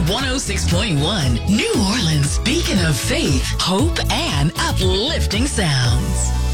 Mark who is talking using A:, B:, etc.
A: 106.1, New Orleans, beacon of faith, hope, and uplifting sounds.